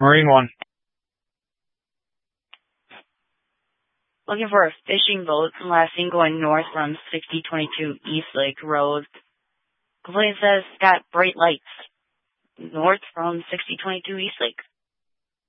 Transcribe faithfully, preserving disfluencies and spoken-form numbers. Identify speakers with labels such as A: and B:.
A: Marine one.
B: Looking for a fishing boat. Last seen going north from sixty twenty-two East Lake Road. Complaint says got bright lights. North from sixty twenty-two East Lake.